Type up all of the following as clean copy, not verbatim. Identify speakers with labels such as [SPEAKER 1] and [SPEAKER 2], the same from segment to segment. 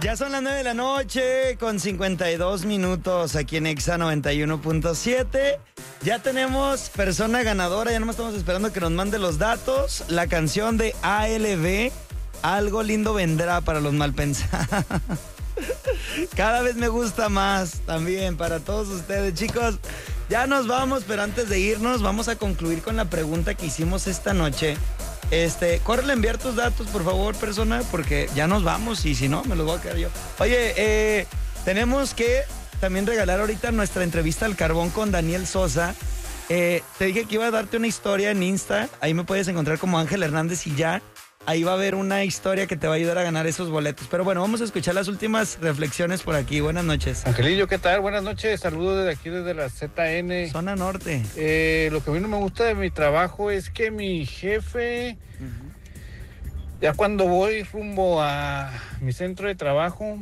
[SPEAKER 1] Ya son las 9 de la noche con 52 minutos aquí en Exa 91.7. Ya tenemos persona ganadora, ya nomás estamos esperando que nos mande los datos. La canción de ALB, Algo Lindo Vendrá para los malpensados. Cada vez me gusta más también para todos ustedes, chicos. Ya nos vamos, pero antes de irnos vamos a concluir con la pregunta que hicimos esta noche. Córrele a enviar tus datos, por favor, persona, porque ya nos vamos y si no, me los voy a quedar yo. Oye, tenemos que también regalar ahorita nuestra entrevista al carbón con Daniel Sosa. Te dije que iba a darte una historia en Insta. Ahí me puedes encontrar como Ángel Hernández y ya. Ahí va a haber una historia que te va a ayudar a ganar esos boletos. Pero bueno, vamos a escuchar las últimas reflexiones por aquí. Buenas noches.
[SPEAKER 2] Angelillo, ¿qué tal? Buenas noches. Saludos desde aquí, desde la ZN.
[SPEAKER 1] Zona Norte.
[SPEAKER 2] Lo que a mí no me gusta de mi trabajo es que mi jefe, ya cuando voy rumbo a mi centro de trabajo,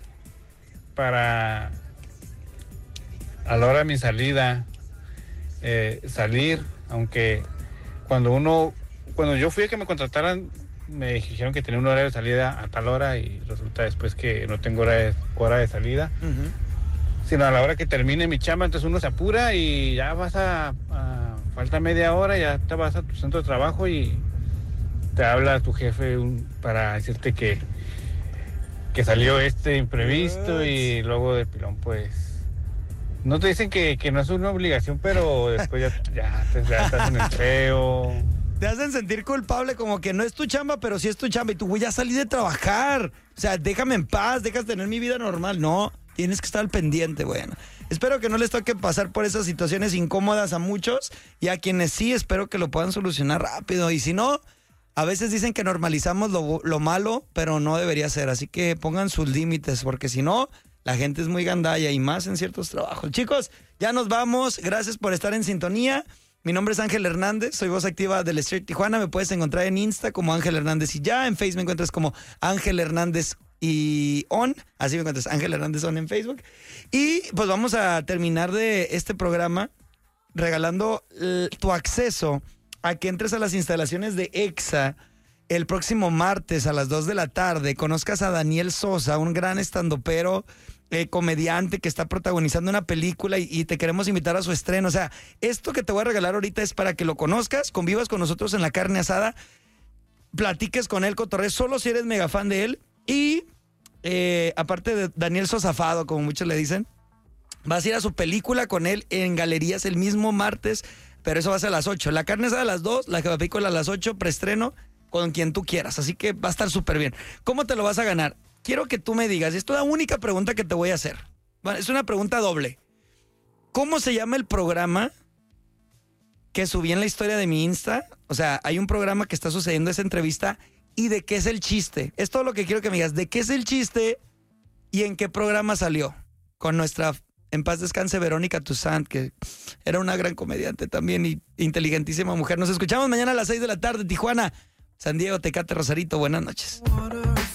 [SPEAKER 2] para a la hora de mi salida, salir, aunque cuando yo fui a que me contrataran, me dijeron que tenía un horario de salida a tal hora y resulta después que no tengo hora de salida, sino a la hora que termine mi chamba. Entonces uno se apura y ya vas falta media hora, ya te vas a tu centro de trabajo y te habla tu jefe para decirte que salió imprevisto y luego de pilón, pues no te dicen que no es una obligación, pero después ya estás en el feo.
[SPEAKER 1] Te hacen sentir culpable, como que no es tu chamba, pero sí es tu chamba. Y tú, güey, ya salí de trabajar. O sea, déjame en paz, dejas tener mi vida normal. No, tienes que estar al pendiente, bueno. Espero que no les toque pasar por esas situaciones incómodas a muchos. Y a quienes sí, espero que lo puedan solucionar rápido. Y si no, a veces dicen que normalizamos lo malo, pero no debería ser. Así que pongan sus límites, porque si no, la gente es muy gandalla y más en ciertos trabajos. Chicos, ya nos vamos. Gracias por estar en sintonía. Mi nombre es Ángel Hernández, soy voz activa del Street Tijuana. Me puedes encontrar en Insta como Ángel Hernández y ya. En Facebook me encuentras como Ángel Hernández y On. Así me encuentras, Ángel Hernández On en Facebook. Y pues vamos a terminar de este programa regalando tu acceso a que entres a las instalaciones de Exa el próximo martes a las 2 de la tarde. Conozcas a Daniel Sosa, un gran estandopero, comediante que está protagonizando una película y te queremos invitar a su estreno. O sea, esto que te voy a regalar ahorita es para que lo conozcas, convivas con nosotros en la carne asada, platiques con él, cotorrees, solo si eres mega fan de él. Y aparte de Daniel Sosafado, como muchos le dicen, vas a ir a su película con él en galerías el mismo martes, pero eso va a ser a las 8. La carne asada a las 2, la película a las 8, preestreno con quien tú quieras. Así que va a estar súper bien. ¿Cómo te lo vas a ganar? Quiero que tú me digas, esto es la única pregunta que te voy a hacer. Bueno, es una pregunta doble. ¿Cómo se llama el programa que subí en la historia de mi Insta? O sea, hay un programa que está sucediendo esa entrevista y de qué es el chiste. Es todo lo que quiero que me digas. ¿De qué es el chiste y en qué programa salió? Con nuestra, en paz descanse, Verónica Toussaint, que era una gran comediante también y inteligentísima mujer. Nos escuchamos mañana a las 6 de la tarde, Tijuana, San Diego, Tecate, Rosarito. Buenas noches.